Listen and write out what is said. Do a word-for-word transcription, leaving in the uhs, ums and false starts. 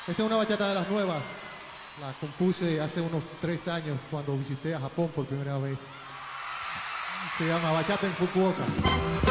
Esta es una bachata de las nuevas. La compuse hace unos tres años cuando visité a Japón por primera vez. Se llama Bachata en Fukuoka.